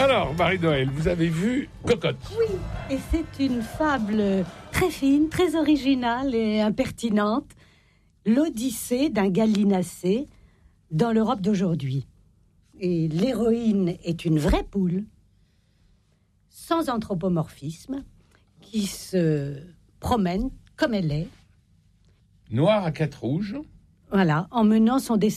Alors, Marie-Noël, vous avez vu Cocotte? Oui, et c'est une fable très fine, très originale et impertinente. L'Odyssée d'un gallinacé dans l'Europe d'aujourd'hui. Et l'héroïne est une vraie poule, sans anthropomorphisme, qui se promène comme elle est. Noire à 4 rouges. Voilà, en menant son destin.